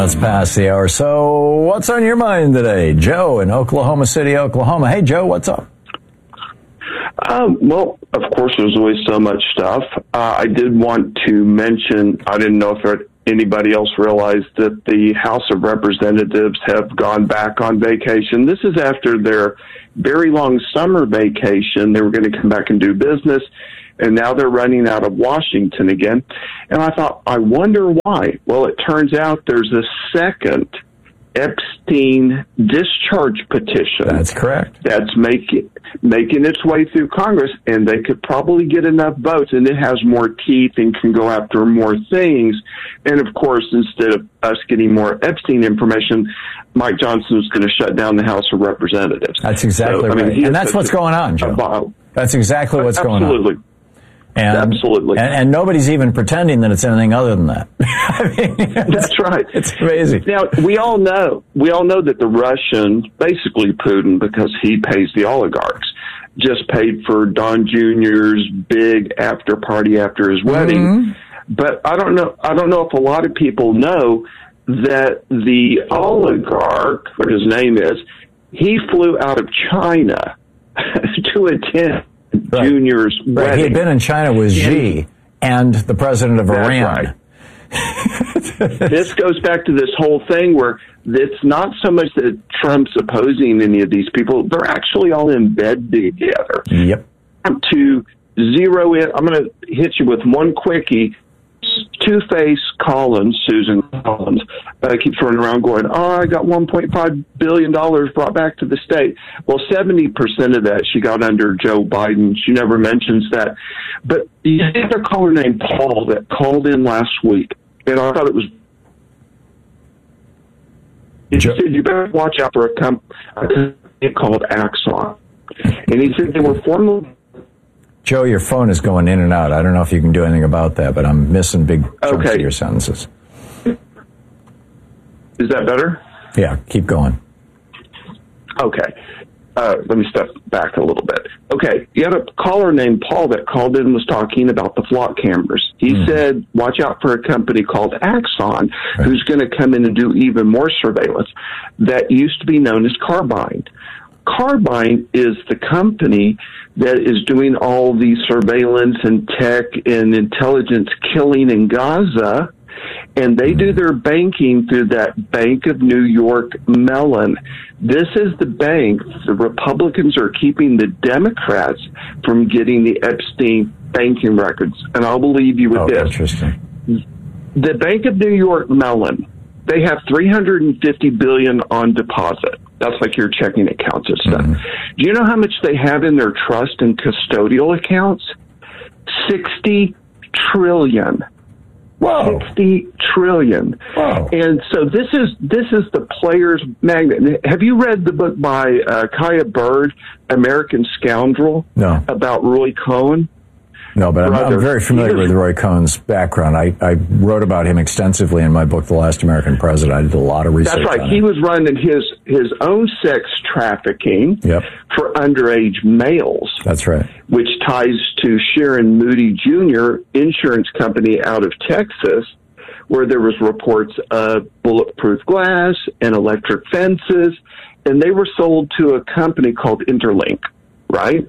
It's past the hour. So what's on your mind today? Joe in Oklahoma City, Oklahoma. Hey, Joe, what's up? Well, of course, there's always so much stuff. I did want to mention, I didn't know if anybody else realized that the House of Representatives have gone back on vacation. This is after their very long summer vacation. They were going to come back and do business, and now they're running out of Washington again. And I thought, I wonder why. Well, it turns out there's a second Epstein discharge petition. That's correct. That's making its way through Congress, and they could probably get enough votes, and it has more teeth and can go after more things. And of course, instead of us getting more Epstein information, Mike Johnson is going to shut down the House of Representatives. That's exactly right. And that's what's going on, Joe. That's exactly what's going on. Absolutely. Absolutely. And nobody's even pretending that it's anything other than that. I mean, that's right. It's amazing. Now, we all know that the Russians, basically Putin, because he pays the oligarchs, just paid for Don Jr.'s big after party after his wedding. Mm-hmm. But I don't know if a lot of people know that the oligarch, what his name is, he flew out of China to attend Junior's wedding. Right. He had been in China with Xi and the president of Iran. Right. This goes back to this whole thing where it's not so much that Trump's opposing any of these people. They're actually all in bed together. Yep. To zero in, I'm going to hit you with one quickie. Two-Face Collins, Susan Collins, keeps running around going, I got $1.5 billion brought back to the state. Well, 70% of that she got under Joe Biden. She never mentions that. But the other caller named Paul that called in last week, and I thought it was... He said, you better watch out for a company called Axon. And he said they were formerly... Joe, your phone is going in and out. I don't know if you can do anything about that, but I'm missing big chunks of your sentences. Is that better? Yeah, keep going. Okay. Let me step back a little bit. Okay, you had a caller named Paul that called in and was talking about the flock cameras. He said, watch out for a company called Axon, who's going to come in and do even more surveillance. That used to be known as Carbine. Carbine is the company that is doing all the surveillance and tech and intelligence killing in Gaza, and they do their banking through that Bank of New York Mellon. This is the bank the Republicans are keeping the Democrats from getting the Epstein banking records. And I'll believe you with this. Interesting. The Bank of New York Mellon, they have $350 billion on deposit. That's like your checking accounts and stuff. Mm-hmm. Do you know how much they have in their trust and custodial accounts? $60 trillion. Whoa. $60 trillion. Whoa. And so this is the player's magnet. Have you read the book by Kaya Bird, American Scoundrel? No. About Roy Cohn? No, but I'm very familiar with Roy Cohn's background. I wrote about him extensively in my book, The Last American President. I did a lot of research. That's right. On He it. was running his own sex trafficking for underage males. That's right. Which ties to Sharon Moody Jr., insurance company out of Texas, where there was reports of bulletproof glass and electric fences, and they were sold to a company called Interlink, right?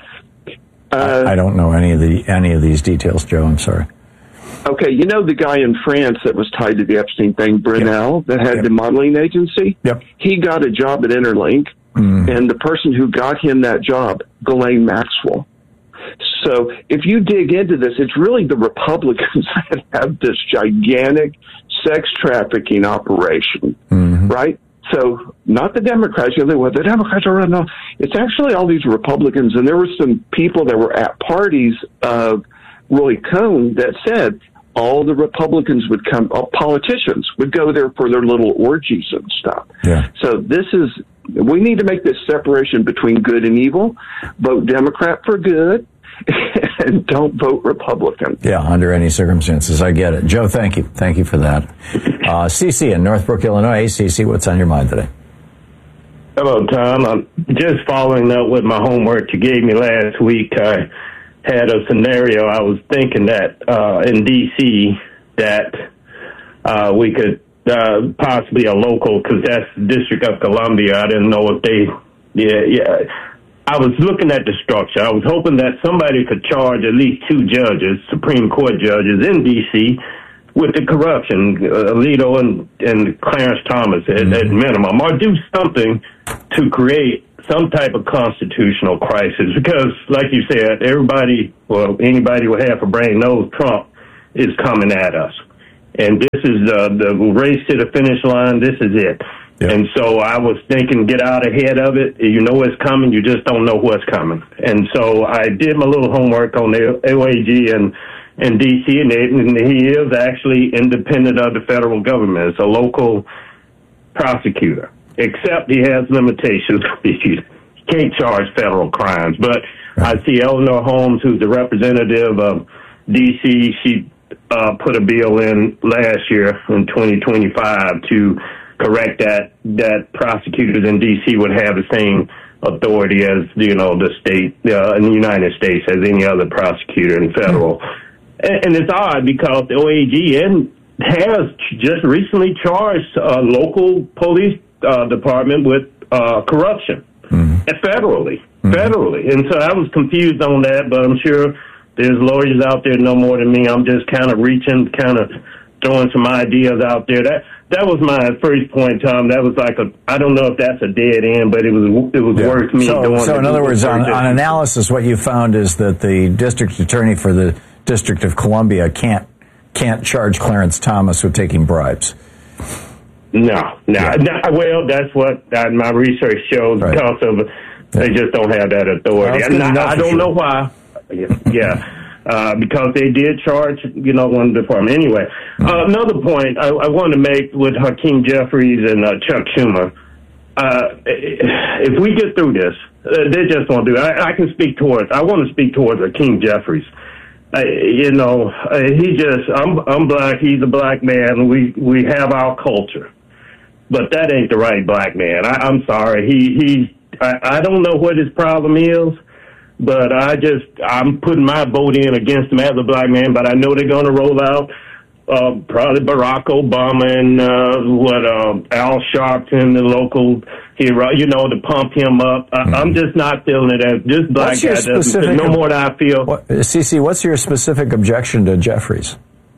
I don't know any of these details, Joe. I'm sorry. Okay, you know the guy in France that was tied to the Epstein thing, Brunel, that had the modeling agency? Yep. He got a job at Interlink, and the person who got him that job, Ghislaine Maxwell. So if you dig into this, it's really the Republicans that have this gigantic sex trafficking operation, right? So not the Democrats. The Democrats are running off. It's actually all these Republicans, and there were some people that were at parties of Roy Cohn that said all the Republicans would come, all politicians would go there for their little orgies and stuff. Yeah. So we need to make this separation between good and evil. Vote Democrat for good, and don't vote Republican. Yeah, under any circumstances. I get it. Joe, thank you. Thank you for that. CC in Northbrook, Illinois. CC, what's on your mind today? Hello, Tom. I'm just following up with my homework you gave me last week. I had a scenario. I was thinking that in D.C. that we could possibly a local, because that's District of Columbia. I didn't know if they, I was looking at the structure. I was hoping that somebody could charge at least 2 judges, Supreme Court judges in D.C., with the corruption, Alito and Clarence Thomas at minimum, or do something to create some type of constitutional crisis. Because, like you said, anybody with half a brain knows Trump is coming at us. And this is the race to the finish line. This is it. Yep. And so I was thinking, get out ahead of it. You know it's coming. You just don't know what's coming. And so I did my little homework on the OAG in D.C., and he is actually independent of the federal government. It's a local prosecutor, except he has limitations. He can't charge federal crimes. But I see Eleanor Holmes, who's the representative of D.C., she put a bill in last year in 2025 to correct that prosecutors in D.C. would have the same authority as, the state in the United States as any other prosecutor in federal. And it's odd because the OAG has just recently charged a local police department with corruption federally. And so I was confused on that, but I'm sure there's lawyers out there know more than me. I'm just kind of reaching, kind of throwing some ideas out there. That was my first point, Tom. That was like I don't know if that's a dead end, but it was worth me doing. So in other words, on analysis, what you found is that the district attorney for the District of Columbia can't charge Clarence Thomas with taking bribes. No. Well, that's what my research shows, because of they just don't have that authority. I don't know why. Because they did charge, one department. Anyway, another point I want to make with Hakeem Jeffries and Chuck Schumer. If we get through this, they just won't do it. I want to speak towards Hakeem Jeffries. I'm black. He's a black man. We have our culture, but that ain't the right black man. I'm sorry. I don't know what his problem is, but I'm putting my vote in against him as a black man. But I know they're going to roll out probably Barack Obama and Al Sharpton, the local hero, to pump him up. I'm just not feeling it as this black guy doesn't. No more than I feel. CC, what's your specific objection to Jeffries?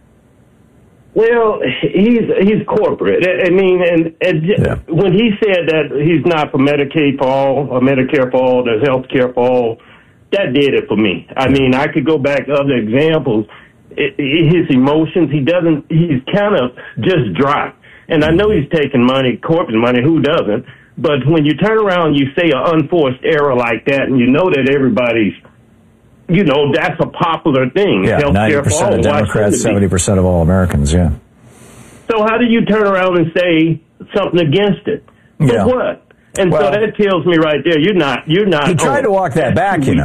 Well, he's corporate. I mean, and when he said that he's not for Medicaid for all, or Medicare for all, there's health care for all, that did it for me. I mean, I could go back to other examples. His emotions, he's kind of just dry. And I know he's taking money, corporate money, who doesn't? But when you turn around and you say an unforced error like that, and you know that everybody's, that's a popular thing. Yeah, 90% of Democrats, 70% of all Americans, yeah. So how do you turn around and say something against it? For what? And so that tells me right there, you're not. He tried to walk that back, He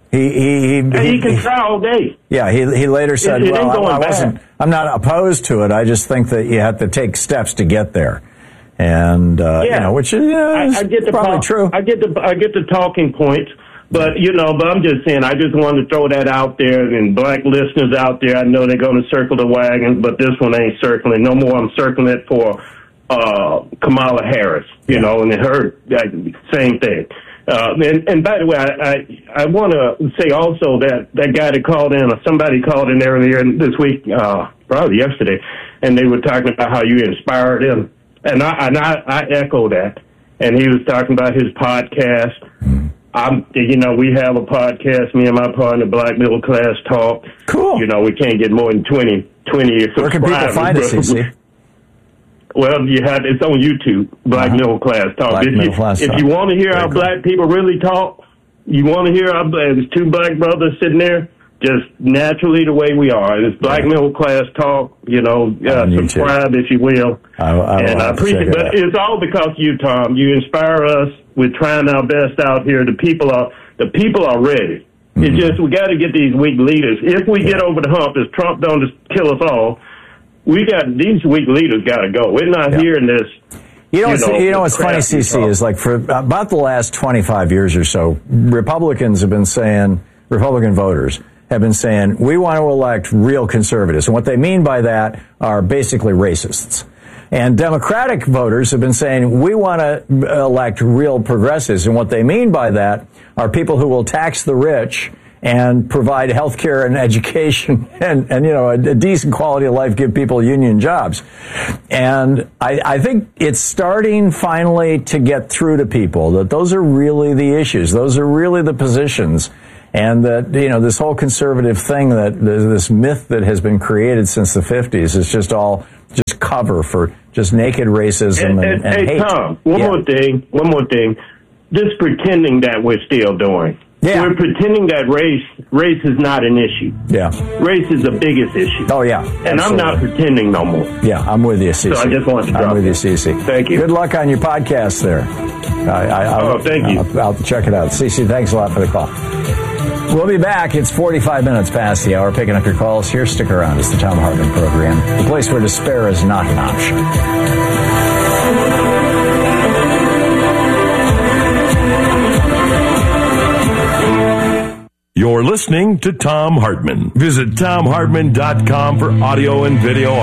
can try all day. Yeah, he later said, I'm not opposed to it. I just think that you have to take steps to get there. And, which is I get probably true. I get the talking points, but I'm just saying, I just wanted to throw that out there, and black listeners out there, I know they're going to circle the wagon, but this one ain't circling. No more. I'm circling it for Kamala Harris, and her same thing. And by the way, I want to say also that guy that called in, or somebody called in earlier this week, probably yesterday, and they were talking about how you inspired him. And I echo that. And he was talking about his podcast. We have a podcast, me and my partner, Black Middle Class Talk. Cool. We can't get more than 20 subscribers. Where can people find it, CC? Well, it's on YouTube, Black Middle Class Talk. If you want to hear how black people really talk, you want to hear there's 2 black brothers sitting there, just naturally the way we are. It's Black Middle Class Talk, subscribe if you will. I appreciate it. But it's all because of you, Tom. You inspire us. We're trying our best out here. The people are ready. It's just, we got to get these weak leaders. If we get over the hump, if Trump don't just kill us all, these weak leaders got to go. We're not hearing this. What's funny, CC, is like for about the last 25 years or so, Republican voters have been saying, we want to elect real conservatives. And what they mean by that are basically racists. And Democratic voters have been saying, we want to elect real progressives. And what they mean by that are people who will tax the rich and provide health care and education and a decent quality of life, give people union jobs. And I think it's starting finally to get through to people that those are really the issues. Those are really the positions. And that, this whole conservative thing, that this myth that has been created since the 50s is just all just cover for just naked racism and hate. Hey, Tom, one more thing. Just pretending that we're still doing. Yeah. We're pretending that race is not an issue. Yeah. Race is the biggest issue. Oh, yeah. And absolutely. I'm not pretending no more. Yeah, I'm with you, Cece. So I just wanted to drop I'm with you, it. Cece. Thank you. Good luck on your podcast there. Thank you. I'll check it out. Cece, thanks a lot for the call. We'll be back. It's 45 minutes past the hour. Picking up your calls here. Stick around. It's the Thom Hartmann Program, the place where despair is not an option. You're listening to Thom Hartmann. Visit ThomHartmann.com for audio and video